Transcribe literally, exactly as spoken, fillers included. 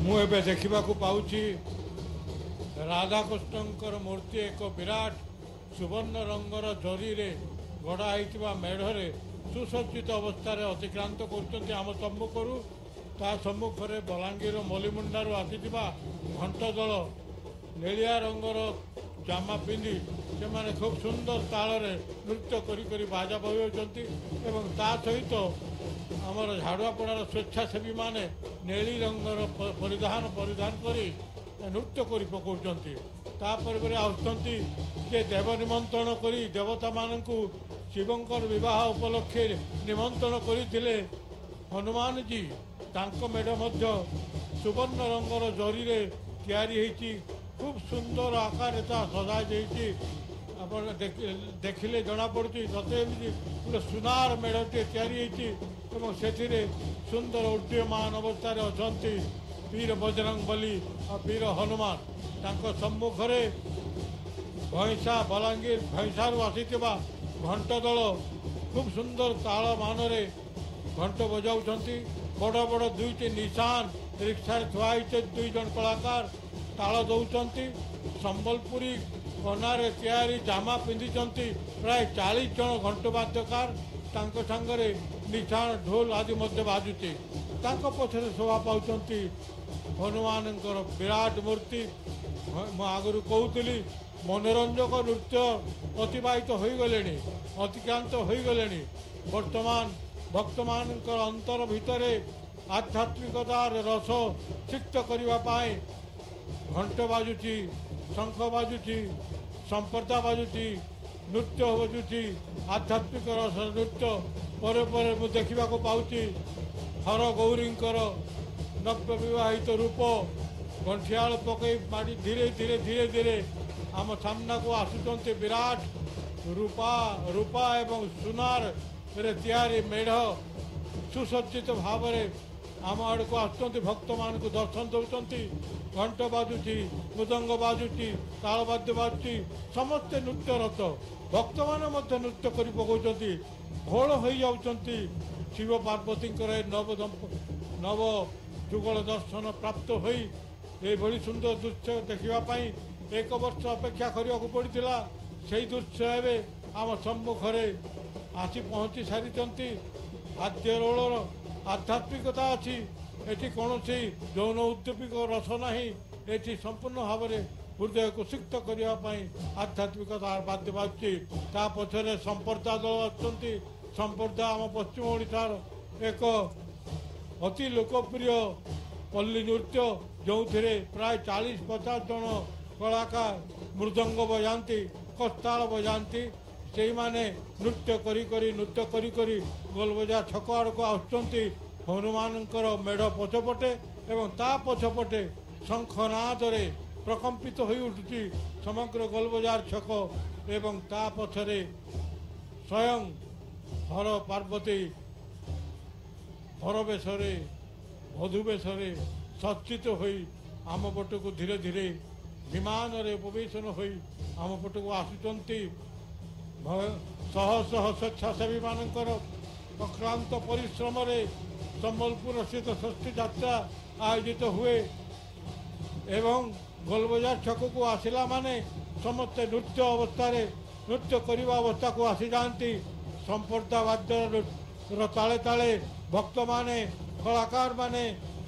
ମୁଁ ଏବେ ଦେଖିବାକୁ ପାଉଛି ରାଧାକୃଷ୍ଣଙ୍କର ମୂର୍ତ୍ତି ଏକ ବିରାଟ ସୁବର୍ଣ୍ଣ ରଙ୍ଗର ଜରିରେ ଗଢ଼ା ହୋଇଥିବା ମେଢ଼ରେ ସୁସଜ୍ଜିତ ଅବସ୍ଥାରେ ଅତିକ୍ରାନ୍ତ କରୁଛନ୍ତି ଆମ ସମ୍ମୁଖରୁ। ତା ସମ୍ମୁଖରେ ବଲାଙ୍ଗୀର ମଲିମୁଣ୍ଡାରୁ ଆସିଥିବା ଘଣ୍ଟ ଦଳ ନେଳିଆ ରଙ୍ଗର ଜାମା ପିନ୍ଧି ସେମାନେ ଖୁବ୍ ସୁନ୍ଦର ତାଳରେ ନୃତ୍ୟ କରି କରି ବାଜା ବଜାଉଛନ୍ତି ଏବଂ ତା ସହିତ ଆମର ଝାଡ଼ୁଆପଡ଼ାର ସ୍ୱେଚ୍ଛାସେବୀମାନେ ନେଳି ରଙ୍ଗର ପରିଧାନ ପରିଧାନ କରି ନୃତ୍ୟ କରି ପକାଉଛନ୍ତି। ତାପରେ ପରେ ଆସୁଛନ୍ତି ଯେ ଦେବ ନିମନ୍ତ୍ରଣ କରି ଦେବତାମାନଙ୍କୁ ଶିବଙ୍କର ବିବାହ ଉପଲକ୍ଷେ ନିମନ୍ତ୍ରଣ କରିଥିଲେ ହନୁମାନଜୀ। ତାଙ୍କ ମେଢ଼ ମଧ୍ୟ ସୁବର୍ଣ୍ଣ ରଙ୍ଗର ଜରିରେ ତିଆରି ହୋଇଛି। ଖୁବ୍ ସୁନ୍ଦର ଆକାରରେ ତା ସଜାଯାଇଛି। ଆପଣ ଦେଖିଲେ ଜଣାପଡ଼ୁଛି ସତେ ଏମିତି ଗୋଟେ ସୁନାର ମେଢ଼ଟିଏ ତିଆରି ହୋଇଛି ଏବଂ ସେଥିରେ ସୁନ୍ଦର ଉଡ୍ଡୀୟମାନ ଅବସ୍ଥାରେ ଅଛନ୍ତି ବୀର ବଜରଙ୍ଗବଲି ଆଉ ବୀର ହନୁମାନ। ତାଙ୍କ ସମ୍ମୁଖରେ ଭଇଁସା ବଲାଙ୍ଗୀର ଭଇଁସାରୁ ଆସିଥିବା ଘଣ୍ଟ ଦଳ ଖୁବ୍ ସୁନ୍ଦର ତାଳ ମାନରେ ଘଣ୍ଟ ବଜାଉଛନ୍ତି। ବଡ଼ ବଡ଼ ଦୁଇଟି ନିଶାନ ରିକ୍ସାରେ ଥୁଆ ହେଇଛି। ଦୁଇ ଜଣ କଳାକାର ତାଳ ଦେଉଛନ୍ତି। ସମ୍ବଲପୁରୀ କନାରେ ତିଆରି ଜାମା ପିନ୍ଧିଛନ୍ତି ପ୍ରାୟ ଚାଳିଶ ଜଣ ଘଣ୍ଟ ବାଦ୍ୟକାର। ତାଙ୍କ ସାଙ୍ଗରେ ନିଶାନ ଢୋଲ ଆଦି ମଧ୍ୟ ବାଜୁଛି। ତାଙ୍କ ପଛରେ ଶୋଭା ପାଉଛନ୍ତି ହନୁମାନଙ୍କର ବିରାଟ ମୂର୍ତ୍ତି। ମୁଁ ଆଗରୁ କହୁଥିଲି ମନୋରଞ୍ଜକ ନୃତ୍ୟ ଅତିବାହିତ ହୋଇଗଲେଣି, ଅତିକ୍ରାନ୍ତ ହୋଇଗଲେଣି। ବର୍ତ୍ତମାନ ଭକ୍ତମାନଙ୍କର ଅନ୍ତର ଭିତରେ ଆଧ୍ୟାତ୍ମିକତାର ରସ ସିକ୍ତ କରିବା ପାଇଁ ଘଣ୍ଟ ବାଜୁଛି, ଶଙ୍ଖ ବାଜୁଛି, ସମ୍ପର୍ଦ୍ଧା ବାଜୁଛି, ନୃତ୍ୟ ବାଜୁଛି, ଆଧ୍ୟାତ୍ମିକ ରସ ନୃତ୍ୟ। ପରେ ପରେ ମୁଁ ଦେଖିବାକୁ ପାଉଛି ହର ଗୌରୀଙ୍କର ନବ୍ୟ ବିବାହିତ ରୂପ ଗଣ୍ଠିଆଳ ପକାଇ ମାଡ଼ି ଧୀରେ ଧୀରେ ଧୀରେ ଧୀରେ ଆମ ସାମ୍ନାକୁ ଆସୁଛନ୍ତି। ବିରାଟ ରୂପା ରୂପା ଏବଂ ସୁନାରରେ ତିଆରି ମେଢ଼ ସୁସଜ୍ଜିତ ଭାବରେ ଆମ ଆଡ଼କୁ ଆସୁଛନ୍ତି। ଭକ୍ତମାନଙ୍କୁ ଦର୍ଶନ ଦେଉଛନ୍ତି। ଘଣ୍ଟ ବାଜୁଛି, ମୃଦଙ୍ଗ ବାଜୁଛି, ତାଳବାଦ୍ୟ ବାଜୁଛି, ସମସ୍ତେ ନୃତ୍ୟରତ। ଭକ୍ତମାନେ ମଧ୍ୟ ନୃତ୍ୟ କରି ପକାଉଛନ୍ତି, ଘୋଳ ହୋଇଯାଉଛନ୍ତି। ଶିବ ପାର୍ବତୀଙ୍କର ଏ ନବ ନବ ଯୁଗଳ ଦର୍ଶନ ପ୍ରାପ୍ତ ହୋଇ ଏଭଳି ସୁନ୍ଦର ଦୃଶ୍ୟ ଦେଖିବା ପାଇଁ ଏକ ବର୍ଷ ଅପେକ୍ଷା କରିବାକୁ ପଡ଼ିଥିଲା। ସେହି ଦୃଶ୍ୟ ଏବେ ଆମ ସମ୍ମୁଖରେ ଆସି ପହଞ୍ଚି ସାରିଛନ୍ତି। ଆଦ୍ୟରୋଳର ଆଧ୍ୟାତ୍ମିକତା ଅଛି। ଏଠି କୌଣସି ଯୌନ ଉଦ୍ଦୀପକ ରସ ନାହିଁ। ଏଠି ସମ୍ପୂର୍ଣ୍ଣ ଭାବରେ ହୃଦୟକୁ ସିକ୍ତ କରିବା ପାଇଁ ଆଧ୍ୟାତ୍ମିକତା ବାଦ୍ୟ ବାଜୁଛି। ତା ପଛରେ ସମ୍ପର୍ଦ୍ଧା ଦଳ ଅଛନ୍ତି। ସମ୍ପର୍ଦ୍ଧା ଆମ ପଶ୍ଚିମ ଓଡ଼ିଶାର ଏକ ଅତି ଲୋକପ୍ରିୟ ପଲ୍ଲୀ ନୃତ୍ୟ, ଯେଉଁଥିରେ ପ୍ରାୟ ଚାଳିଶ ପଚାଶ ଜଣ କଳାକାର ମୃଦଙ୍ଗ ବଜାନ୍ତି, କସ୍ତାଳ ବଜାନ୍ତି। ସେଇମାନେ ନୃତ୍ୟ କରି କରି ନୃତ୍ୟ କରି କରି ଗୋଲବଜାର ଛକ ଆଡ଼କୁ ଆସୁଛନ୍ତି। ହନୁମାନଙ୍କର ମେଢ଼ ପଛପଟେ ଏବଂ ତା ପଛପଟେ ଶଙ୍ଖନାଦରେ ପ୍ରକମ୍ପିତ ହୋଇ ଉଠୁଛି ସମଗ୍ର ଗୋଲବଜାର ଛକ ଏବଂ ତା ପଛରେ ସ୍ୱୟଂ ହର ପାର୍ବତୀ ହର ବେଶରେ ବଧୂ ବେଶରେ ସଜ୍ଜିତ ହୋଇ ଆମ ପଟକୁ ଧୀରେ ଧୀରେ ବିମାନରେ ଉପବେଶନ ହୋଇ ଆମ ପଟକୁ ଆସୁଛନ୍ତି। ଶହ ଶହ ସ୍ୱେଚ୍ଛାସେବୀମାନଙ୍କର ଅକ୍ଳାନ୍ତ ପରିଶ୍ରମରେ ସମ୍ବଲପୁର ସ୍ଥିତ ଷଷ୍ଠୀ ଯାତ୍ରା ଆୟୋଜିତ ହୁଏ ଏବଂ ଗୋଲବଜାର ଛକକୁ ଆସିଲା ମାନେ ସମସ୍ତେ ନୃତ୍ୟ ଅବସ୍ଥାରେ ନୃତ୍ୟ କରିବା ଅବସ୍ଥାକୁ ଆସିଯାଆନ୍ତି। ସମ୍ପର୍ଦ୍ଧା ବାଦ୍ୟର ତାଳେ ତାଳେ ଭକ୍ତମାନେ କଳାକାରମାନେ